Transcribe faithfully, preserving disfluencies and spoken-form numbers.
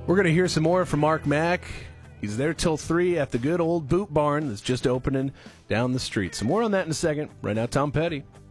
We're going to hear some more from Mark Mack. He's there till three at the good old Boot Barn that's just opening down the street. Some more on that in a second. Right now, Tom Petty.